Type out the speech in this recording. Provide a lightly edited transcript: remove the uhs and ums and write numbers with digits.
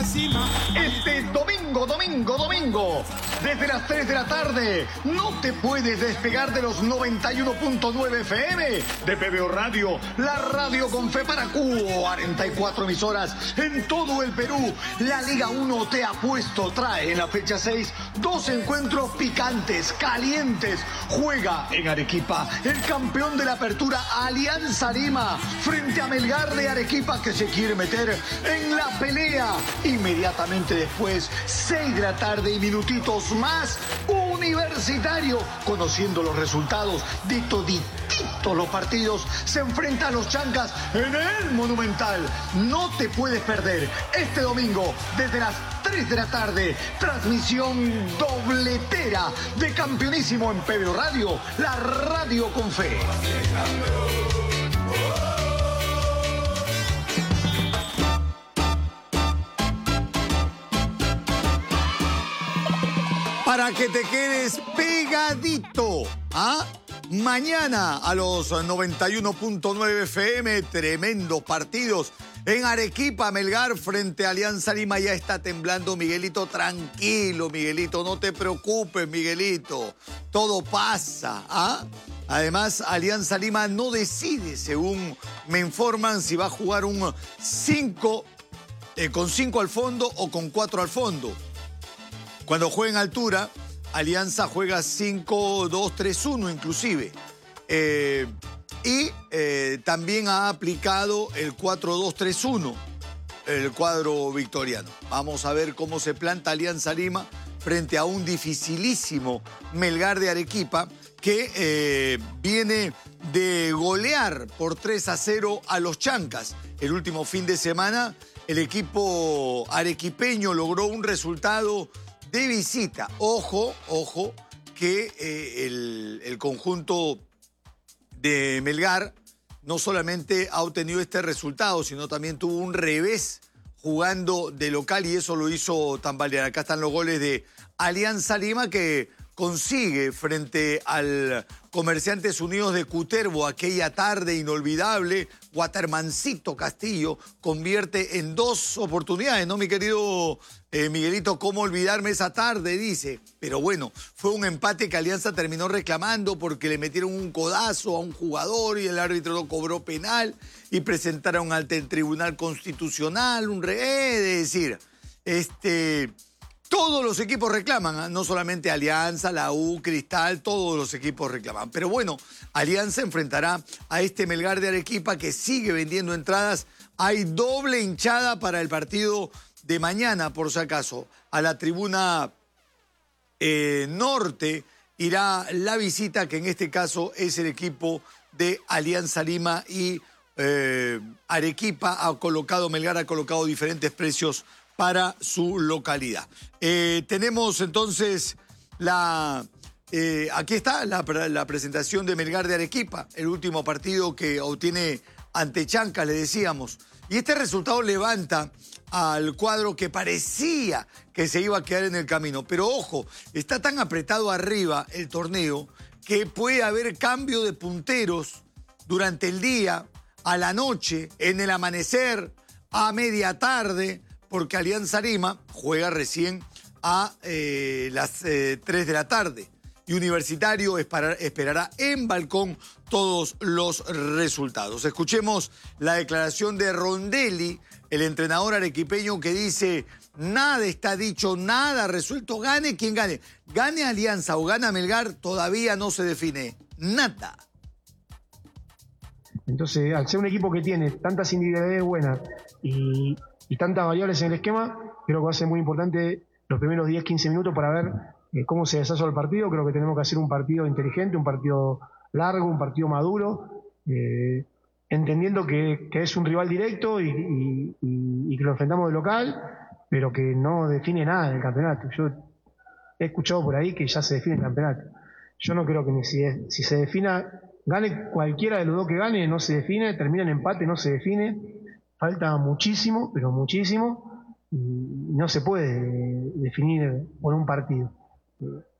Este domingo, desde las 3 de la tarde, no te puedes despegar de los 91.9 FM de PBO Radio, la radio con fe para 44 emisoras en todo el Perú. La Liga 1 te ha puesto, trae en la fecha 6 dos encuentros picantes, calientes. Juega en Arequipa el campeón de la apertura, Alianza Lima, frente a Melgar de Arequipa, que se quiere meter en la pelea. Inmediatamente después, 6 de la tarde y minutitos más, Universitario, conociendo los resultados de todititos los partidos, se enfrenta a los Chancas en el Monumental. No te puedes perder este domingo desde las 3 de la tarde, transmisión dobletera de Campeonísimo en PBO Radio, la radio con fe. Para que te quedes pegadito, ¿ah? Mañana a los 91.9 FM, tremendos partidos. En Arequipa, Melgar frente a Alianza Lima. Ya está temblando Miguelito. Tranquilo, Miguelito, no te preocupes, Miguelito. Todo pasa, ¿ah? Además, Alianza Lima no decide, según me informan, si va a jugar un 5 con 5 al fondo o con 4 al fondo. Cuando juega en altura, Alianza juega 5-2-3-1 inclusive. También ha aplicado el 4-2-3-1, el cuadro victoriano. Vamos a ver cómo se planta Alianza Lima frente a un dificilísimo Melgar de Arequipa que viene de golear por 3-0 a los Chancas. El último fin de semana el equipo arequipeño logró un resultado de visita. Ojo, que el conjunto de Melgar no solamente ha obtenido este resultado, sino también tuvo un revés jugando de local y eso lo hizo tambalear. Acá están los goles de Alianza Lima, que consigue frente al Comerciantes Unidos de Cutervo aquella tarde inolvidable. Watermancito Castillo convierte en 2 oportunidades, ¿no, mi querido Miguelito? ¿Cómo olvidarme esa tarde? Dice. Pero bueno, fue un empate que Alianza terminó reclamando porque le metieron un codazo a un jugador y el árbitro no cobró penal y presentaron ante el Tribunal Constitucional es decir, todos los equipos reclaman, ¿eh? No solamente Alianza, la U, Cristal, todos los equipos reclaman. Pero bueno, Alianza enfrentará a este Melgar de Arequipa que sigue vendiendo entradas. Hay doble hinchada para el partido de mañana, por si acaso. A la tribuna norte irá la visita, que en este caso es el equipo de Alianza Lima y Arequipa. Melgar ha colocado diferentes precios para su localidad. Tenemos entonces aquí está la presentación de Melgar de Arequipa, el último partido que obtiene ante Chancas, le decíamos. Y este resultado levanta al cuadro que parecía que se iba a quedar en el camino. Pero ojo, está tan apretado arriba el torneo que puede haber cambio de punteros durante el día, a la noche, en el amanecer, a media tarde, porque Alianza Lima juega recién a las 3 de la tarde. Y Universitario esperará en balcón todos los resultados. Escuchemos la declaración de Rondelli, el entrenador arequipeño, que dice: nada está dicho, nada resuelto, gane quien gane. Gane Alianza o gana Melgar, todavía no se define nada. Entonces, al ser un equipo que tiene tantas individualidades buenas y tantas variables en el esquema, creo que va a ser muy importante los primeros 10-15 minutos para ver cómo se desarrolla el partido. Creo que tenemos que hacer un partido inteligente, un partido largo, un partido maduro, entendiendo que es un rival directo y que lo enfrentamos de local, pero que no define nada en el campeonato. Yo he escuchado por ahí que ya se define el campeonato. Yo no creo que si se defina, gane cualquiera de los dos que gane, no se define, termina en empate, no se define. Falta muchísimo, pero muchísimo, y no se puede definir por un partido.